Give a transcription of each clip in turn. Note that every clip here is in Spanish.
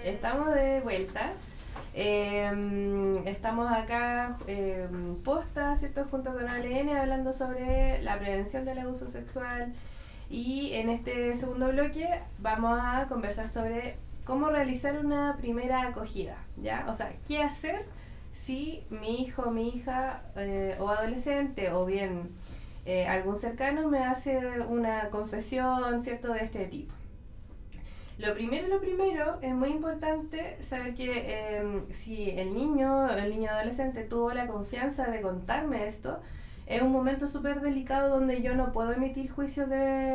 Estamos de vuelta. Estamos acá posta, ¿cierto? Junto con ALN hablando sobre la prevención del abuso sexual. Y en este segundo bloque vamos a conversar sobre cómo realizar una primera acogida, ¿ya? O sea, ¿qué hacer si mi hijo, mi hija o adolescente o bien algún cercano me hace una confesión, ¿cierto? De este tipo. Lo primero, es muy importante saber que si el niño adolescente tuvo la confianza de contarme esto, es un momento súper delicado donde yo no puedo emitir juicios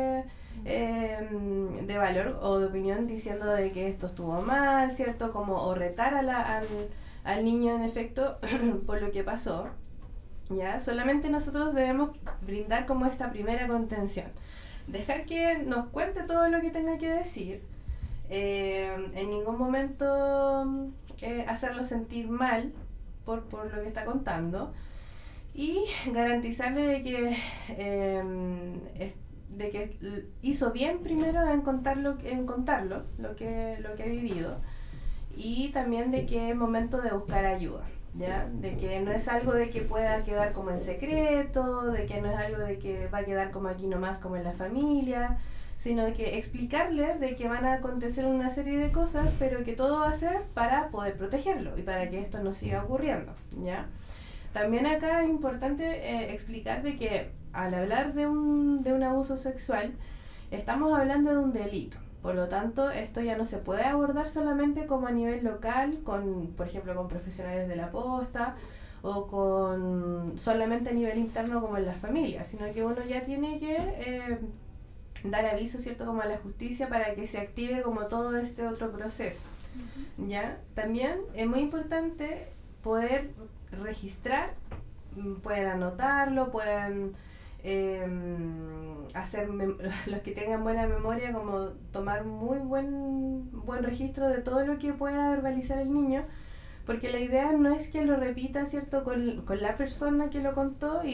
de valor o de opinión diciendo de que esto estuvo mal, ¿cierto? Como o retar al niño en efecto por lo que pasó. ¿Ya? Solamente nosotros debemos brindar como esta primera contención. Dejar que nos cuente todo lo que tenga que decir. En ningún momento hacerlo sentir mal por lo que está contando y garantizarle de que hizo bien primero en contarlo lo que ha vivido, y también de que es momento de buscar ayuda, ¿ya? De que no es algo de que pueda quedar como en secreto, de que no es algo de que va a quedar como aquí nomás como en la familia, sino que explicarles de que van a acontecer una serie de cosas, pero que todo va a ser para poder protegerlo y para que esto no siga ocurriendo, ¿ya? También acá es importante explicar de que al hablar de un abuso sexual, estamos hablando de un delito. Por lo tanto, esto ya no se puede abordar solamente como a nivel local, por ejemplo, con profesionales de la posta o con solamente a nivel interno como en las familias, sino que uno ya tiene que dar aviso, ¿cierto?, como a la justicia para que se active como todo este otro proceso. ¿Ya? También es muy importante poder registrar, pueden anotarlo, pueden los que tengan buena memoria, como tomar muy buen registro de todo lo que pueda verbalizar el niño, porque la idea no es que lo repita, ¿cierto?, con la persona que lo contó y